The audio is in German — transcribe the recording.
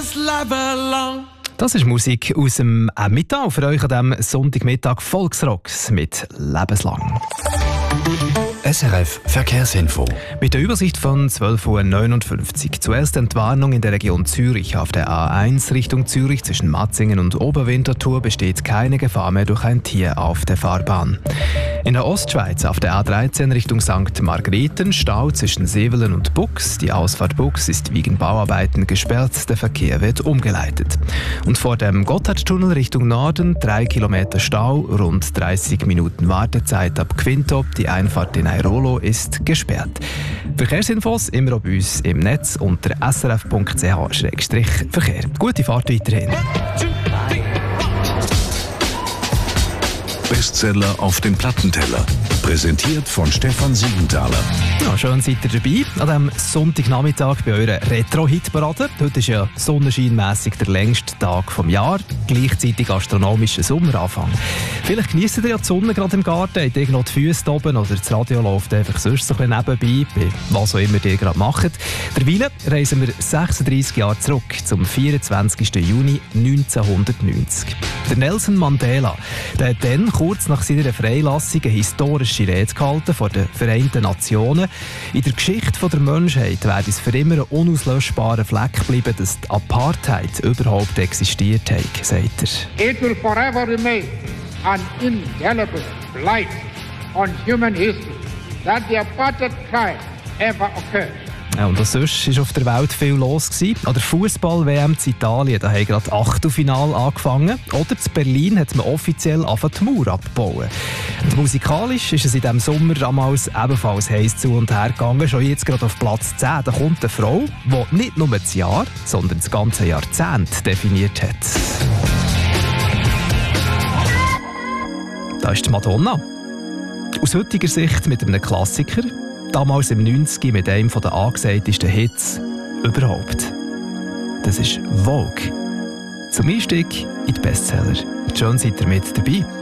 just love along. Das ist Musik aus dem Mittag für euch an diesem Sonntagmittag Volksrocks mit Lebenslang. SRF Verkehrsinfo. Mit der Übersicht von 12.59 Uhr. Zuerst Entwarnung in der Region Zürich. Auf der A1 Richtung Zürich zwischen Matzingen und Oberwinterthur besteht keine Gefahr mehr durch ein Tier auf der Fahrbahn. In der Ostschweiz auf der A13 Richtung St. Margrethen Stau zwischen Sevelen und Bux. Die Ausfahrt Bux ist wegen Bauarbeiten gesperrt. Der Verkehr wird umgeleitet. Und vor dem Gotthardtunnel Richtung Norden 3 Kilometer Stau, rund 30 Minuten Wartezeit ab Quinto. Die Einfahrt in Airolo ist gesperrt. Verkehrsinfos immer bei uns im Netz unter srf.ch/verkehr. Gute Fahrt weiterhin. Bestseller auf dem Plattenteller. Präsentiert von Stefan Siegenthaler. Ja, schön seid ihr dabei an diesem Sonntagnachmittag bei eurer Retro-Hit-Parade. Heute ist ja sonnenscheinmässig der längste Tag vom Jahr, gleichzeitig astronomischer Sommeranfang. Vielleicht genießt ihr ja die Sonne gerade im Garten, habt ihr noch die Füße oben oder das Radio läuft einfach sonst so ein bisschen nebenbei, bei was auch immer ihr gerade macht. Derweil reisen wir 36 Jahre zurück, zum 24. Juni 1990. Der Nelson Mandela, der hat dann kurz nach seiner Freilassung eine historische Rede gehalten vor den Vereinten Nationen. In der Geschichte der Menschheit werde es für immer ein unauslöschbarer Fleck bleiben, dass die Apartheid überhaupt existiert hat, sagt er. It will forever remain an indelible blight on human history that the apartheid crime ever occurred. Ja, und auch sonst war auf der Welt viel los gewesen. An der Fußball-WM in Italien, da haben gerade Achtelfinale angefangen. Oder in Berlin hat man offiziell angefangen, die Mauer abzubauen. Und musikalisch ist es in diesem Sommer damals ebenfalls heiß zu und her gegangen. Schon jetzt gerade auf Platz 10, da kommt eine Frau, die nicht nur das Jahr, sondern das ganze Jahrzehnt definiert hat. Da ist die Madonna. Aus heutiger Sicht mit einem Klassiker. Damals im 90 mit einem der angesagtesten Hits überhaupt. Das ist Vogue. Zum Einstieg in die Bestseller. Schön seid ihr mit dabei.